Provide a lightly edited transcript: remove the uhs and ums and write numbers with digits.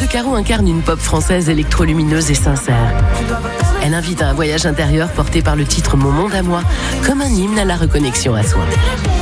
Caro incarne une pop française électrolumineuse et sincère. Elle invite à un voyage intérieur porté par le titre Mon monde à moi, comme un hymne à la reconnexion à soi.